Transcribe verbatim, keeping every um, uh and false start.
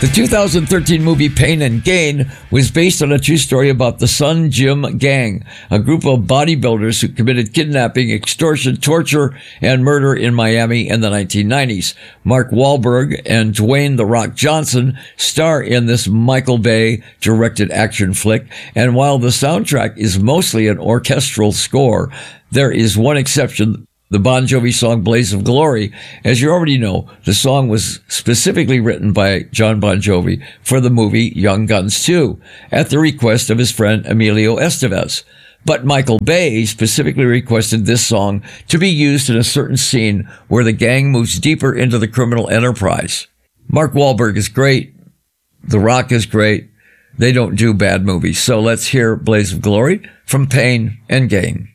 The two thousand thirteen movie Pain and Gain was based on a true story about the Sun Gym Gang, a group of bodybuilders who committed kidnapping, extortion, torture, and murder in Miami in the nineteen nineties. Mark Wahlberg and Dwayne "The Rock" Johnson star in this Michael Bay directed action flick, and while the soundtrack is mostly an orchestral score, there is one exception: the Bon Jovi song Blaze of Glory. As you already know, the song was specifically written by John Bon Jovi for the movie Young Guns two, at the request of his friend Emilio Estevez. But Michael Bay specifically requested this song to be used in a certain scene where the gang moves deeper into the criminal enterprise. Mark Wahlberg is great. The Rock is great. They don't do bad movies. So let's hear Blaze of Glory from Pain and Gain.